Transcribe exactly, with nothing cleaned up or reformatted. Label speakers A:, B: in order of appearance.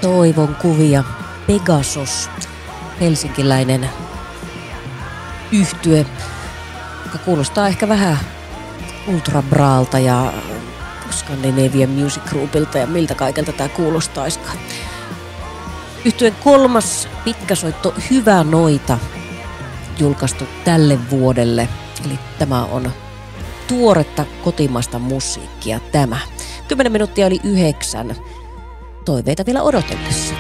A: Toivon kuvia. Pegasus, helsinkiläinen yhtye, joka kuulostaa ehkä vähän Ultra Braalta ja Scandinavian Music Groupilta ja miltä kaikelta tämä kuulostaisikaan. Yhtyeen kolmas pitkäsoitto Hyvä noita julkaistu tälle vuodelle. Eli tämä on tuoretta kotimaista musiikkia tämä. Kymmenen minuuttia oli yhdeksän. Toiveita vielä odotellessa.